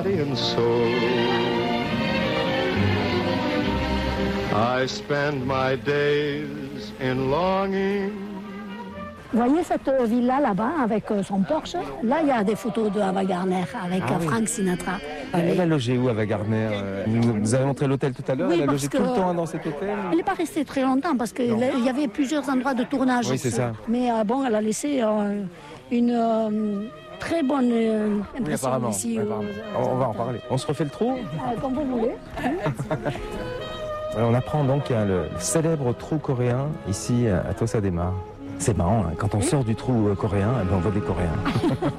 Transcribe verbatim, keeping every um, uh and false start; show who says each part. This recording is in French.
Speaker 1: And so I spend my days in longing.
Speaker 2: Vous voyez cette villa là-bas avec son Porsche? Là, il y a des photos de Ava Gardner avec
Speaker 3: Ah oui.
Speaker 2: Frank Sinatra.
Speaker 3: Elle a logé où, Ava Gardner? Vous nous avez montré l'hôtel tout à l'heure.
Speaker 2: Oui,
Speaker 3: elle a
Speaker 2: parce
Speaker 3: logé
Speaker 2: que-
Speaker 3: tout le temps dans cet hôtel?
Speaker 2: Elle n'est pas restée très longtemps parce qu'il y avait plusieurs endroits de tournage.
Speaker 3: Oui, c'est ça.
Speaker 2: Mais euh, bon, elle a laissé euh, une euh, très bonne euh,
Speaker 3: Oui,
Speaker 2: impression
Speaker 3: apparemment.
Speaker 2: ici.
Speaker 3: Oui,
Speaker 2: euh,
Speaker 3: apparemment.
Speaker 2: aux-
Speaker 3: On va en parler. On se refait le trou?
Speaker 2: euh, Comme vous voulez.
Speaker 3: On apprend donc qu'il y a le célèbre trou coréen ici à Tossa de Mar. C'est marrant, hein, quand on sort du trou coréen, eh ben, on voit des Coréens.